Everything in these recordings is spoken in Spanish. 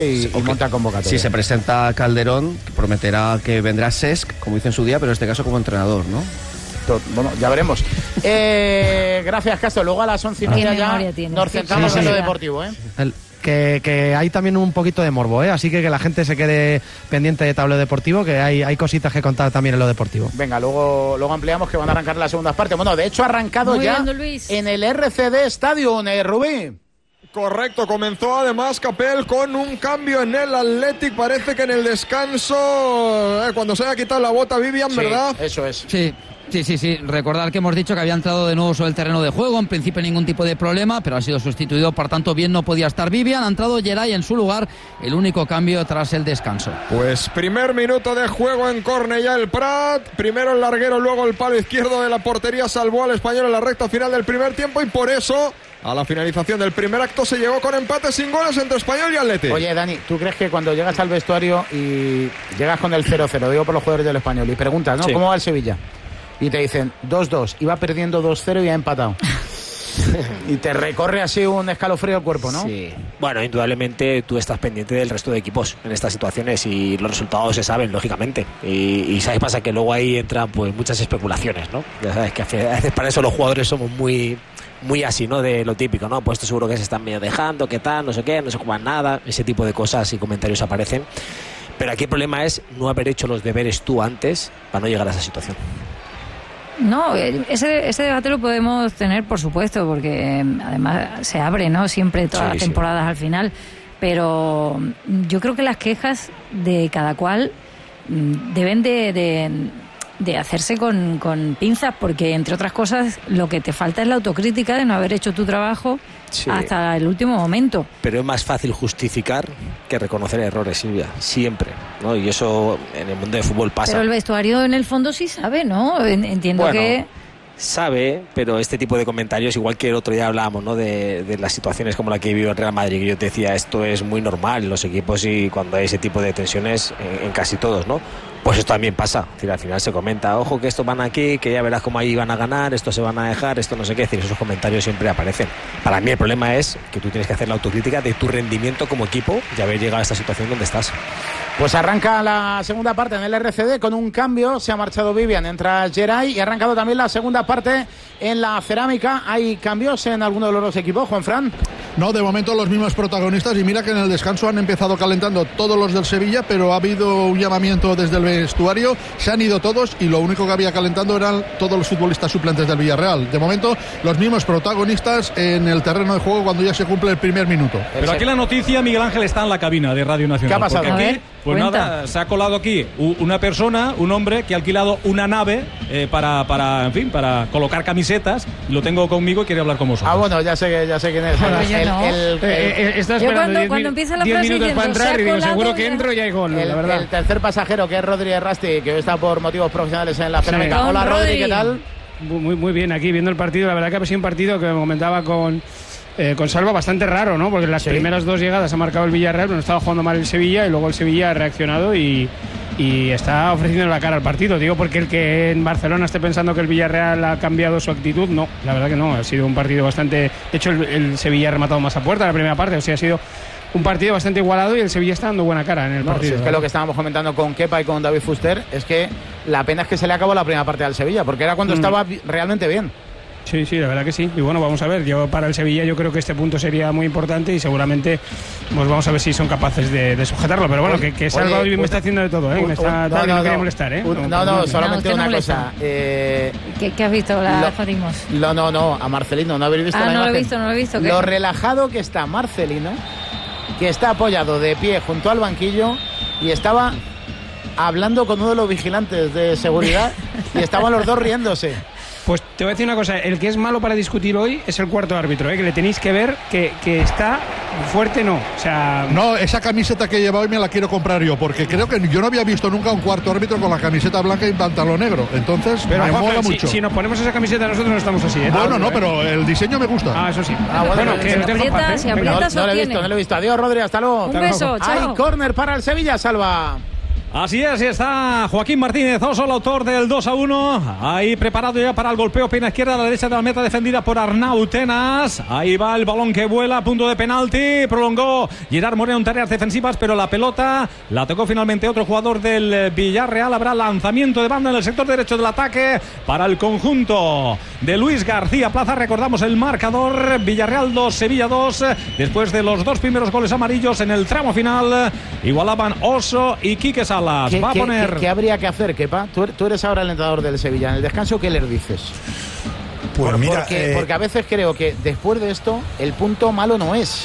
y monta convocatoria. Si se presenta Calderón, prometerá que vendrá Cesc, como dice en su día, pero en este caso como entrenador, ¿no? Bueno, ya veremos. Gracias, Castro. Luego a las 11:30 ya nos centramos en lo deportivo, ¿eh? Que hay también un poquito de morbo, ¿eh? Así que la gente se quede pendiente de tablero deportivo, que hay cositas que contar también en lo deportivo. Venga, luego ampliamos, que van a arrancar las segundas partes. Bueno, de hecho ha arrancado muy ya bien, en el RCD Stadium, Rubí. Correcto, comenzó además Capel con un cambio en el Athletic. Parece que en el descanso, cuando se haya quitado la bota Vivian, ¿verdad? Eso es. Sí. Recordar que hemos dicho que había entrado de nuevo sobre el terreno de juego, en principio ningún tipo de problema, pero ha sido sustituido, por tanto bien no podía estar Vivian, ha entrado Geray en su lugar, el único cambio tras el descanso. Pues primer minuto de juego en Cornellà el Prat, primero el larguero, luego el palo izquierdo de la portería salvó al Español en la recta final del primer tiempo y por eso a la finalización del primer acto se llegó con empate sin goles entre Español y Athletic. Oye, Dani, ¿tú crees que cuando llegas al vestuario y llegas con el 0-0, digo por los jugadores del Español, y preguntas, ¿no? Sí. ¿Cómo va el Sevilla? Y te dicen 2-2, y va perdiendo 2-0 y ha empatado. Y te recorre así un escalofrío al cuerpo, ¿no? Sí. Bueno, indudablemente tú estás pendiente del resto de equipos en estas situaciones y los resultados se saben, lógicamente. Y ¿sabes? Pasa que luego ahí entran pues muchas especulaciones, ¿no? Ya sabes que a veces para eso los jugadores somos muy así, ¿no? De lo típico, ¿no? Pues esto seguro que se están medio dejando, qué tal, no sé qué, no se juegan nada. Ese tipo de cosas y comentarios aparecen. Pero aquí el problema es no haber hecho los deberes tú antes para no llegar a esa situación. No, ese debate lo podemos tener, por supuesto, porque además se abre, ¿no? Siempre todas las temporadas al final. Pero yo creo que las quejas de cada cual deben de hacerse con pinzas, porque entre otras cosas lo que te falta es la autocrítica de no haber hecho tu trabajo hasta el último momento. Pero es más fácil justificar que reconocer errores, Silvia, siempre, ¿no? Y eso en el mundo del fútbol pasa. Pero el vestuario en el fondo sí sabe, ¿no? Entiendo que sabe, pero este tipo de comentarios, igual que el otro día hablábamos, ¿no? de las situaciones como la que vivió el Real Madrid, que yo te decía, esto es muy normal en los equipos y cuando hay ese tipo de tensiones en casi todos, ¿no? Pues esto también pasa, es decir, al final se comenta, ojo que estos van aquí, que ya verás cómo ahí van a ganar, esto se van a dejar, esto no sé qué, es decir, esos comentarios siempre aparecen. Para mí el problema es que tú tienes que hacer la autocrítica de tu rendimiento como equipo y haber llegado a esta situación donde estás. Pues arranca la segunda parte en el RCD con un cambio, se ha marchado Vivian, entra Geray y ha arrancado también la segunda parte en la Cerámica. ¿Hay cambios en alguno de los dos equipos, Juanfran? No, de momento los mismos protagonistas y mira que en el descanso han empezado calentando todos los del Sevilla, pero ha habido un llamamiento desde el vestuario, se han ido todos y lo único que había calentando eran todos los futbolistas suplentes del Villarreal. De momento los mismos protagonistas en el terreno de juego cuando ya se cumple el primer minuto. Pero aquí la noticia, Miguel Ángel, está en la cabina de Radio Nacional. ¿Qué ha pasado? Porque aquí, pues nada, se ha colado aquí una persona, un hombre que ha alquilado una nave para colocar camisetas, y lo tengo conmigo y quiere hablar con vosotros. Ah, bueno, ya sé quién es. Está esperando cuando empieza la 10 frase minutos para entrar y digo, seguro que entro y hay gol, la verdad. El tercer pasajero, que es Rodri Rasti, que hoy está por motivos profesionales en la Cerámica. Hola, Rodri, ¿qué tal? Muy bien, aquí viendo el partido. La verdad que ha sido un partido que me comentaba con Salva bastante raro, ¿no? Porque en las primeras dos llegadas ha marcado el Villarreal, pero no estaba jugando mal el Sevilla y luego el Sevilla ha reaccionado y está ofreciendo la cara al partido. Digo, porque el que en Barcelona esté pensando que el Villarreal ha cambiado su actitud, no, la verdad que no. Ha sido un partido bastante... De hecho, el Sevilla ha rematado más a puerta en la primera parte, o sea, ha sido un partido bastante igualado y el Sevilla está dando buena cara en el partido. Es que lo que estábamos comentando con Kepa y con David Fuster es que la pena es que se le acabó la primera parte al Sevilla, porque era cuando estaba realmente bien. Sí, la verdad que sí. Y bueno, vamos a ver, yo para el Sevilla yo creo que este punto sería muy importante y seguramente pues vamos a ver si son capaces de sujetarlo. Pero bueno, que Salva hoy me está haciendo de todo, ¿eh? No quería molestar, ¿eh? No, solamente una cosa. ¿Qué has visto? ¿La jodimos? No, a Marcelino, no habéis visto la imagen. No lo he visto. Lo relajado que está Marcelino, que está apoyado de pie junto al banquillo y estaba hablando con uno de los vigilantes de seguridad y estaban los dos riéndose. Pues te voy a decir una cosa, el que es malo para discutir hoy es el cuarto árbitro, que le tenéis que ver que está fuerte, no. O sea... No, esa camiseta que lleva hoy me la quiero comprar yo, porque creo que yo no había visto nunca un cuarto árbitro con la camiseta blanca y pantalón negro. Entonces, pero me mola mucho. Si nos ponemos esa camiseta nosotros no estamos así, ¿eh? Bueno, no, pero el diseño me gusta. Ah, eso sí. Bueno, que si aprietas, no lo he visto. Adiós, Rodri, hasta luego. Un beso, chao. Hay córner para el Sevilla, Salva. Así es, y está Joaquín Martínez Oso, el autor del 2-1. Ahí preparado ya para el golpeo, pierna izquierda a la derecha de la meta, defendida por Arnau Tenas. Ahí va el balón que vuela a punto de penalti. Prolongó Gerard Moreno en tareas defensivas, pero la pelota la tocó finalmente otro jugador del Villarreal. Habrá lanzamiento de banda en el sector derecho del ataque para el conjunto de Luis García Plaza. Recordamos el marcador: Villarreal 2, Sevilla 2. Después de los dos primeros goles amarillos en el tramo final, igualaban Oso y Quique Salas. ¿Qué habría que hacer, Kepa? Tú eres ahora el entrenador del Sevilla. En el descanso, ¿qué les dices? Pues mira, porque a veces creo que después de esto el punto malo no es.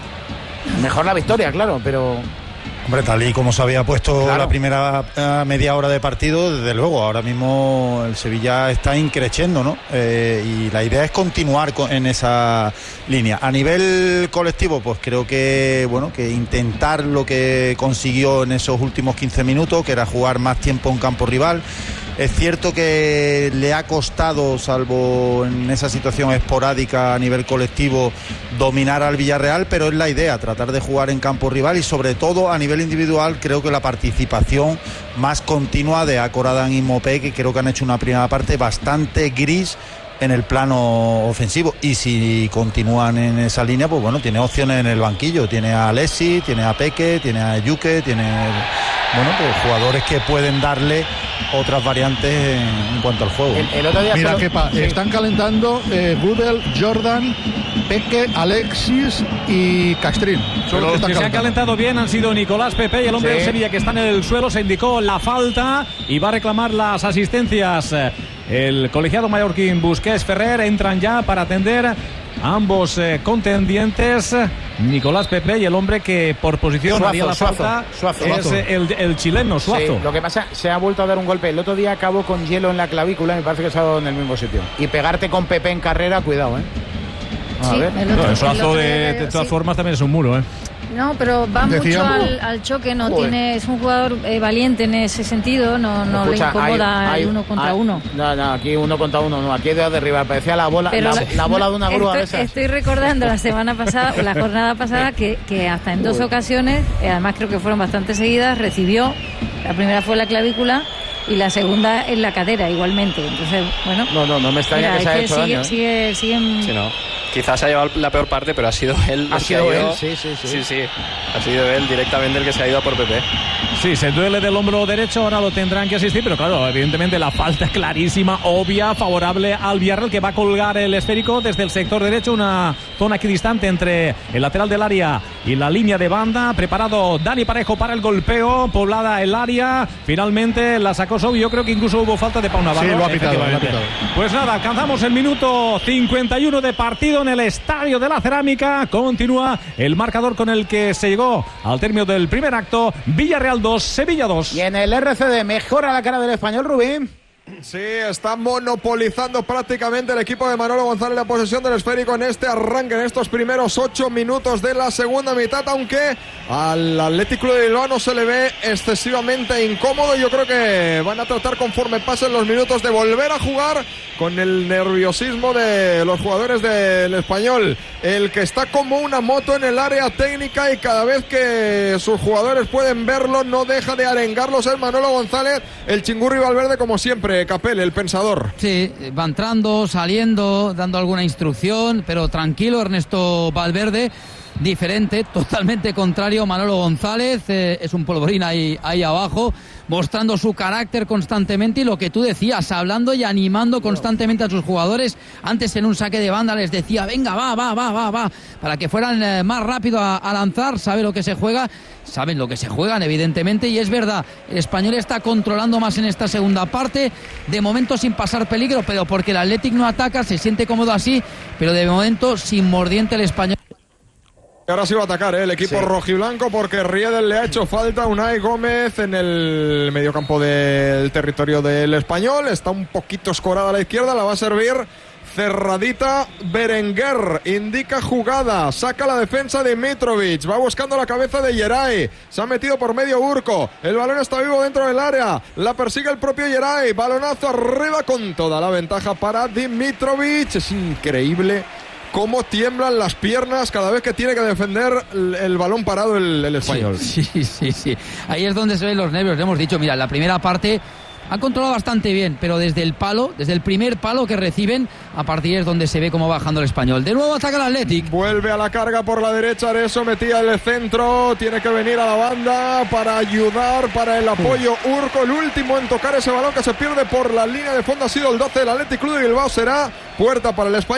Mejor la victoria, claro, pero... Hombre, tal y como se había puesto la primera media hora de partido, desde luego, ahora mismo el Sevilla está increciendo, ¿no? Y la idea es continuar en esa línea. A nivel colectivo, pues creo que, bueno, que intentar lo que consiguió en esos últimos 15 minutos, que era jugar más tiempo en campo rival. Es cierto que le ha costado, salvo en esa situación esporádica a nivel colectivo, dominar al Villarreal, pero es la idea, tratar de jugar en campo rival y sobre todo a nivel individual creo que la participación más continua de Akoradan y Mopé, que creo que han hecho una primera parte bastante gris en el plano ofensivo, y si continúan en esa línea, pues bueno, tiene opciones en el banquillo, tiene a Alessi, tiene a Peque, tiene a Yuque, tiene, bueno, pues jugadores que pueden darle otras variantes en cuanto al juego. El otro día mira, Kepa, están calentando Gudel, Jordan, Peque, Alexis y Castrín. Los que se han calentado bien han sido Nicolás Pepe y el hombre del Sevilla, que está en el suelo. Se indicó la falta y va a reclamar las asistencias. El colegiado mallorquín Busquets Ferrer entran ya para atender ambos contendientes, Nicolás Pepe y el hombre que por posición haría la falta, es el chileno Suazo. Sí, lo que pasa, se ha vuelto a dar un golpe. El otro día acabó con hielo en la clavícula, me parece que se ha dado en el mismo sitio. Y pegarte con Pepe en carrera, cuidado, A ver. El Suazo de todas formas también es un muro, No, pero va mucho al choque, no tiene, es un jugador valiente en ese sentido, no le incomoda el uno contra uno. No, aquí uno contra uno, no, aquí hay de derribar, parecía la bola de una grúa de esas. Estoy recordando la semana pasada, o la jornada pasada, que hasta en dos ocasiones, además creo que fueron bastante seguidas, recibió, la primera fue la clavícula y la segunda en la cadera igualmente, entonces, bueno. No me extraña que se haya hecho daño. Siguen. Sí, no. Quizás ha llevado la peor parte, pero ha sido él. Ha sido él, sí. Ha sido él directamente el que se ha ido a por Pepe. Sí, se duele del hombro derecho, ahora lo tendrán que asistir, pero claro, evidentemente la falta clarísima, obvia, favorable al Villarreal, que va a colgar el esférico desde el sector derecho, una zona equidistante entre el lateral del área y la línea de banda. Preparado Dani Parejo para el golpeo, poblada el área, finalmente la sacó Sou. Yo creo que incluso hubo falta de Pau Navarro. Sí, lo ha pitado. Pues nada, alcanzamos el minuto 51 de partido en el Estadio de la Cerámica. Continúa el marcador con el que se llegó al término del primer acto. Villarreal 2, Sevilla 2. Y en el RCD mejora la cara del Español, Rubín. Sí, está monopolizando prácticamente el equipo de Manolo González la posesión del esférico en este arranque, en estos primeros 8 minutos de la segunda mitad, aunque al Athletic Club de Bilbao no se le ve excesivamente incómodo. Yo creo que van a tratar, conforme pasen los minutos, de volver a jugar con el nerviosismo de los jugadores del Español, el que está como una moto en el área técnica, y cada vez que sus jugadores pueden verlo no deja de arengarlos el Manolo González, el Chingurri Valverde, como siempre. Capel, el pensador. Sí, va entrando, saliendo, dando alguna instrucción, pero tranquilo Ernesto Valverde. Diferente, totalmente contrario Manolo González, es un polvorín ahí abajo, mostrando su carácter constantemente, y lo que tú decías, hablando y animando constantemente a sus jugadores. Antes en un saque de banda les decía, venga, va, para que fueran más rápido a lanzar. Saben lo que se juegan evidentemente, y es verdad, el Español está controlando más en esta segunda parte, de momento sin pasar peligro, pero porque el Athletic no ataca, se siente cómodo así, pero de momento sin mordiente el Español. Ahora sí va a atacar el equipo rojiblanco, porque Riedel le ha hecho falta a Unai Gómez en el mediocampo del territorio del Español. Está un poquito escorada a la izquierda, la va a servir cerradita Berenguer, indica jugada, saca la defensa de Mitrovic, va buscando la cabeza de Yeray, se ha metido por medio Urco, el balón está vivo dentro del área, la persigue el propio Yeray, balonazo arriba con toda la ventaja para Dimitrovic. Es increíble cómo tiemblan las piernas cada vez que tiene que defender el balón parado el español. Sí. Ahí es donde se ven los nervios. Le hemos dicho, mira, la primera parte han controlado bastante bien, pero desde el primer palo que reciben, a partir es donde se ve cómo va bajando el español. De nuevo ataca el Athletic. Vuelve a la carga por la derecha, Areso metía el centro, tiene que venir a la banda para ayudar, para el apoyo. Urco, el último en tocar ese balón que se pierde por la línea de fondo ha sido el 12 del Athletic Club de Bilbao. Será puerta para el español.